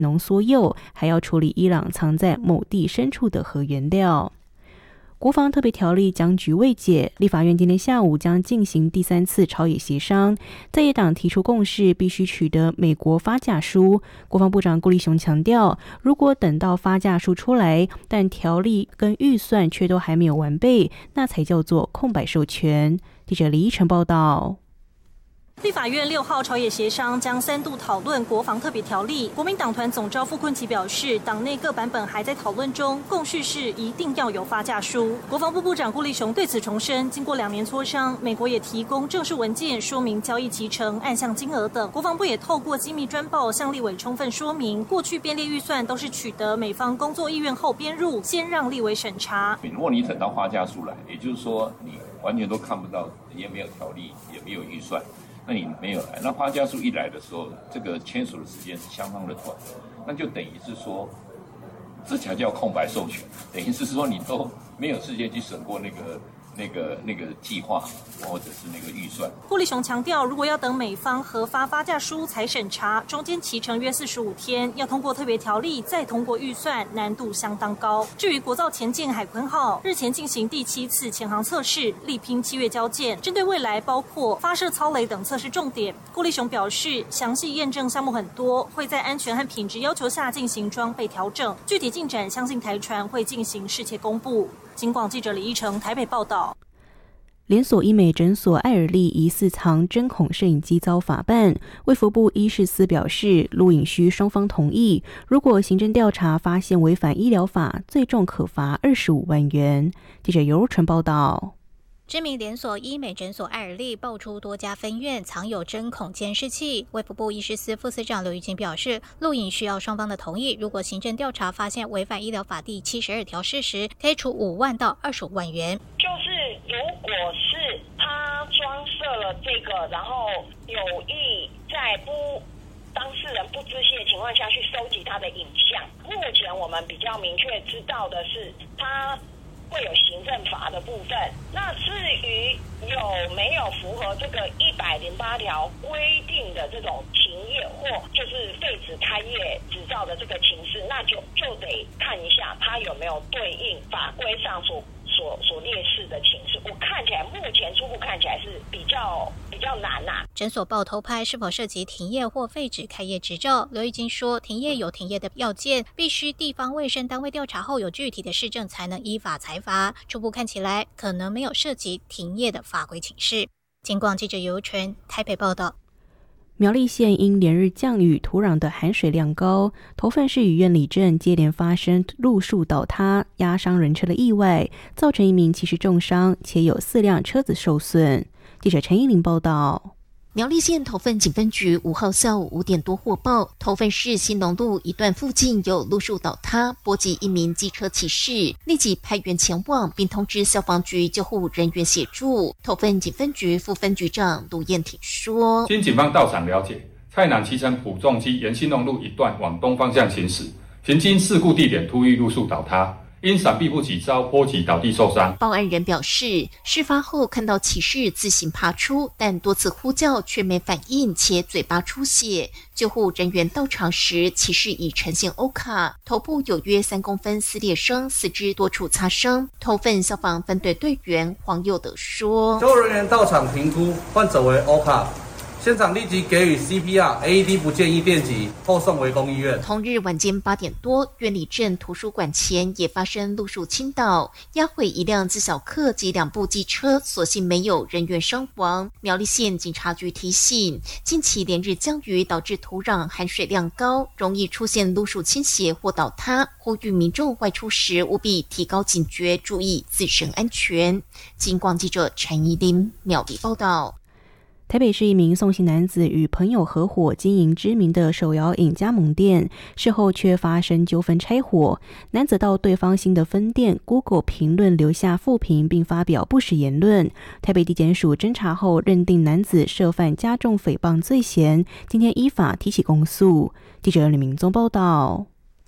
浓缩铀，还要处理伊朗藏在某地深处的核原料。国防特别条例僵局未解，立法院今天下午将进行第3次朝野协商，在野党提出共识，必须取得美国发价书。国防部长顾立雄强调，如果等到发价书出来，但条例跟预算却都还没有完备，那才叫做空白授权。记者李依晨报道。 立法院6号朝野协商将3度讨论国防特别条例。国民党团总召傅崑萁表示，党内各版本还在讨论中，共识是一定要有发价书。国防部部长顾立雄对此重申，经过2年磋商，美国也提供正式文件说明交易期程、案项金额等。国防部也透过机密专报向立委充分说明，过去编列预算都是取得美方工作意愿后编入，先让立委审查。 如果你等到发价书来，也就是说你完全都看不到，也没有条例，也没有预算。那你没有来，那发价书一来的时候，这个签署的时间是相当的短，那就等于是说，这才叫空白授权，等于是说你都没有时间去审过那个计划或者是那个预算。 顾立雄强调，如果要等美方核发发价书才审查，中间期程约45天，要通过特别条例再通过预算，难度相当高。至于国造前舰海鲲号日前进行第7次潜航测试，力拼7月交舰，针对未来包括发射操雷等测试重点，顾立雄表示，详细验证项目很多，会在安全和品质要求下进行装备调整，具体进展相信台船会进行适切公布。警广记者李依晨台北报道。 连锁医美诊所爱尔丽疑似藏针孔摄影机遭法办，卫福部医事司表示，录影需双方同意，如果行政调查发现违反医疗法，最重可罚25万元。记者尤纯报道。 知名连锁医美诊所爱尔丽爆出多家分院藏有针孔监视器，卫福部医事司副司长刘玉琴表示，录影需要双方的同意，如果行政调查发现违反医疗法第72条事实，可以处5万到25万元。 就是如果是他装设了这个，然后有意在当事人不知悉的情况下去收集他的影像，目前我们比较明确知道的是他会有行政罚的部分。那至于有没有符合这个108条规定的这种停业或就是废止开业执照的这个情势，那就得看一下他有没有对应法规上所列示的情势。我看起来目前初步看起来是比较难啊。 诊所报偷拍是否涉及停业或废止开业执照？刘玉金说，停业有停业的要件，必须地方卫生单位调查后有具体的事证才能依法裁罚。初步看起来可能没有涉及停业的法规请示。警广记者尤纯台北报道。 苗栗县因连日降雨，土壤的含水量高，头份市与苑里镇接连发生路树倒塌、压伤人车的意外，造成1名骑士重伤，且有4辆车子受损。记者陈依玲报道。 苗栗县头份警分局5号下午5点多获报，头份市新农路一段附近有路树倒塌，波及1名机车骑士，立即派员前往，并通知消防局救护人员协助。头份警分局副分局长卢彦挺说， 经警方到场了解，蔡南骑乘普重机沿新农路一段往东方向行驶，行经事故地点突遇路树倒塌，因闪避不及遭波及倒地受伤。 报案人表示，事发后看到骑士自行爬出，但多次呼叫却没反应，且嘴巴出血。救护人员到场时，骑士已呈现欧卡，头部有约3公分撕裂伤，四肢多处擦伤。头份消防分队队员黄佑德说， 救护人员到场评估，患者为欧卡。现场立即给予 CPR，AED 不建议电击，后送为公医院。 同日晚间8点多，苑里镇图书馆前也发生路树倾倒，压毁1辆自小客及2部机车，所幸没有人员伤亡。苗栗县警察局提醒，近期连日降雨导致土壤含水量高，容易出现路树倾斜或倒塌，呼吁民众外出时务必提高警觉，注意自身安全。警广记者陈怡琳苗栗报道。 台北市一名宋姓男子与朋友合伙经营知名的手摇饮加盟店，事后却发生纠纷拆伙。男子到对方新的分店 Google 评论留下负评，并发表不实言论。台北地检署侦查后认定男子涉犯加重诽谤罪嫌，今天依法提起公诉。记者李明宗报道。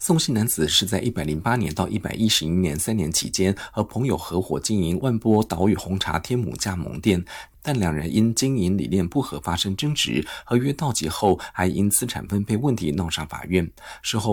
宋姓男子是在108年到111年3年期间和朋友合伙经营万波岛屿红茶天母加盟店，但两人因经营理念不合发生争执，合约到期后还因资产分配问题闹上法院。事后